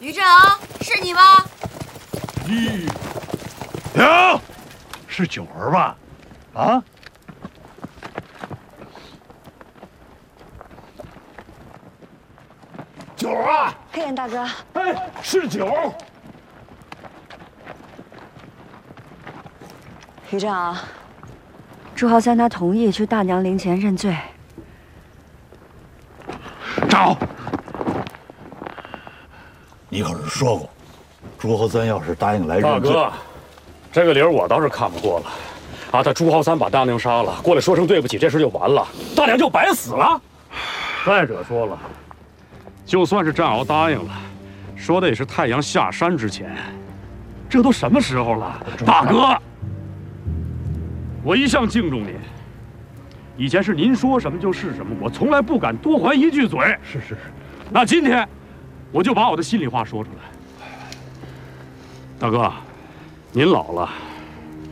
于振昂，是你吗？ 停！是九儿吧？啊？九儿啊！ 黑岩大哥， 哎，是九儿。 于振昂，朱浩三他同意去大娘灵前认罪。 站好！你可是说过，朱豪三要是答应来认罪， 大哥，这个理儿我倒是看不过了。啊，他朱豪三把大娘杀了，过来说声对不起，这事就完了，大娘就白死了。再者说了，就算是战鳌答应了，说的也是太阳下山之前。这都什么时候了，大哥？我一向敬重您，以前是您说什么就是什么，我从来不敢多还一句嘴。 是。 那今天，我就把我的心里话说出来。大哥，您老了。